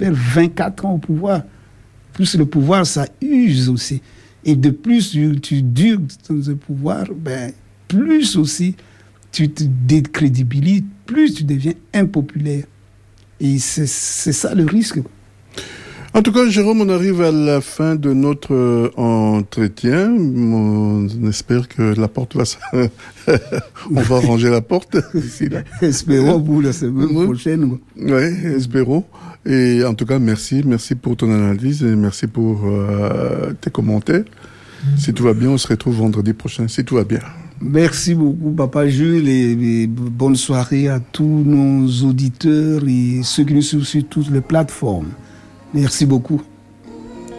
faire 24 ans au pouvoir. Plus le pouvoir, ça use aussi. Et de plus tu dures dans ce pouvoir, plus aussi tu te décrédibilises, plus tu deviens impopulaire. Et c'est ça le risque. En tout cas, Jérôme, on arrive à la fin de notre entretien. On espère que la porte va on va ranger la porte ici, là. Espérons pour la semaine prochaine. Oui, espérons. Et en tout cas, merci pour ton analyse et merci pour tes commentaires. Si tout va bien, on se retrouve vendredi prochain, si tout va bien. Merci beaucoup, Papa Jules, et bonne soirée à tous nos auditeurs et ceux qui nous suivent sur toutes les plateformes. Merci beaucoup.